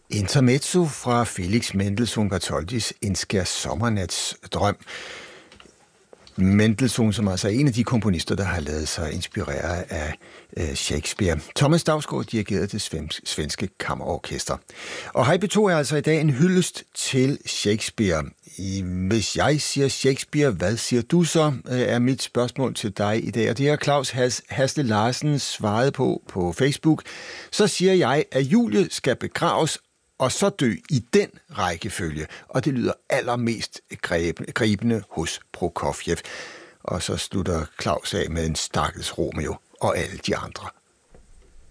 Intermezzo fra Felix Mendelssohn Bartholdis En skær sommernatsdrøm. Mendelssohn, som altså er en af de komponister, der har ladet sig inspirere af Shakespeare. Thomas Dausgaard dirigerede det svenske kammerorkester. Og Hej P2 er altså i dag en hyldest til Shakespeare. Hvis jeg siger Shakespeare, hvad siger du så, er mit spørgsmål til dig i dag. Og det har Claus Hasle Larsen svaret på Facebook. Så siger jeg, at Julie skal begraves og så dø i den rækkefølge. Og det lyder allermest gribende hos Prokofjev. Og så slutter Claus af med en stakkels Romeo og alle de andre.